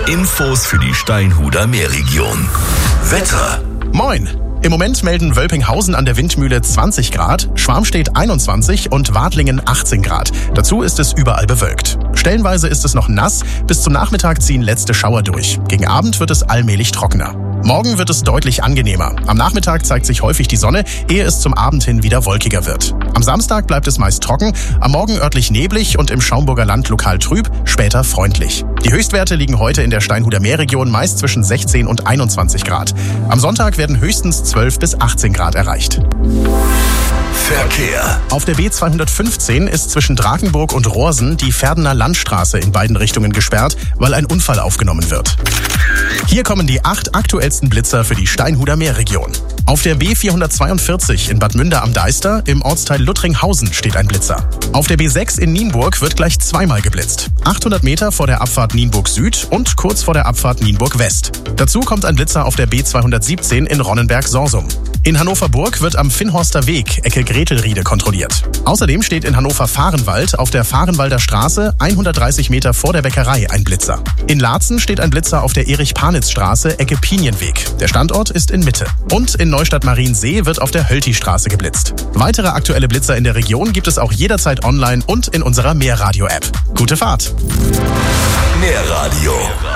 Infos für die Steinhuder Meerregion. Wetter. Moin! Im Moment melden Wölpinghausen an der Windmühle 20 Grad, Schwarmstedt 21 und Wadlingen 18 Grad. Dazu ist es überall bewölkt. Stellenweise ist es noch nass, bis zum Nachmittag ziehen letzte Schauer durch. Gegen Abend wird es allmählich trockener. Morgen wird es deutlich angenehmer. Am Nachmittag zeigt sich häufig die Sonne, ehe es zum Abend hin wieder wolkiger wird. Am Samstag bleibt es meist trocken, am Morgen örtlich neblig und im Schaumburger Land lokal trüb, später freundlich. Die Höchstwerte liegen heute in der Steinhuder Meerregion meist zwischen 16 und 21 Grad. Am Sonntag werden höchstens 12 bis 18 Grad erreicht. Verkehr. Auf der B215 ist zwischen Drakenburg und Rohrsen die Verdener Landstraße in beiden Richtungen gesperrt, weil ein Unfall aufgenommen wird. Hier kommen die 8 aktuellsten Blitzer für die Steinhuder Meerregion. Auf der B442 in Bad Münder am Deister im Ortsteil Luttringhausen steht ein Blitzer. Auf der B6 in Nienburg wird gleich zweimal geblitzt. 800 Meter vor der Abfahrt Nienburg Süd und kurz vor der Abfahrt Nienburg West. Dazu kommt ein Blitzer auf der B217 in Ronnenberg-Sorsum. In Hannover-Burg wird am Finnhorster Weg, Ecke Gretelriede, kontrolliert. Außerdem steht in Hannover-Fahrenwald auf der Fahrenwalder Straße 130 Meter vor der Bäckerei ein Blitzer. In Laatzen steht ein Blitzer auf der Erich-Panitz-Straße, Ecke Pinienweg. Der Standort ist in Mitte. Und in Neustadt-Mariensee wird auf der Hölti-Straße geblitzt. Weitere aktuelle Blitzer in der Region gibt es auch jederzeit online und in unserer Meerradio-App. Gute Fahrt! Meerradio.